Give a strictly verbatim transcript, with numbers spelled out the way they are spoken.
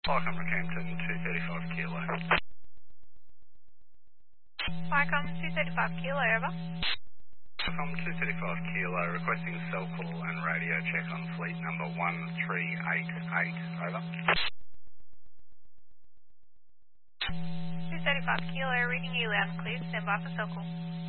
Welcome to Campton, two thirty-five kilo. Wycombe two thirty-five kilo, over. From two thirty-five kilo, requesting cell call and radio check on fleet number one three eight eight, over. two thirty-five kilo, reading you loud and clear, stand by for cell call.